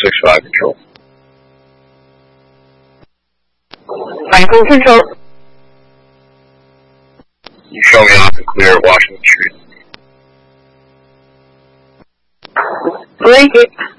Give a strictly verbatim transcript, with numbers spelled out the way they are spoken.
six five control. Franklin Control. You show me off and clear Washington Street. Break it.